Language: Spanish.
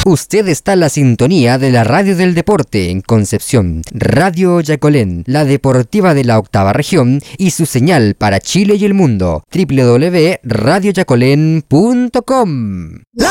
Usted está en la sintonía de la Radio del Deporte en Concepción, Radio Yacolén, la deportiva de la octava región y su señal para Chile y el mundo, www.radioyacolén.com.